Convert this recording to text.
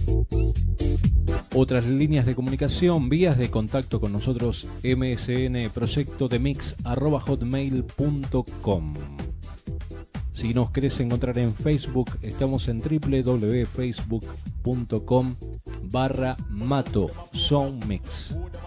Otras líneas de comunicación, vías de contacto con nosotros, msnproyectodemix@hotmail.com. Si nos querés encontrar en Facebook, estamos en www.facebook.com/Mato Sound Mix.